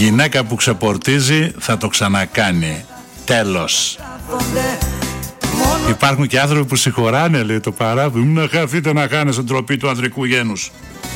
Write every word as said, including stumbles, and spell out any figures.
γυναίκα που ξεπορτίζει θα το ξανακάνει. Τέλος. Υπάρχουν και άνθρωποι που συγχωράνε, λέει το παράδειγμα. Να χαθείτε να χάνεσαι ντροπή του ανδρικού γένους.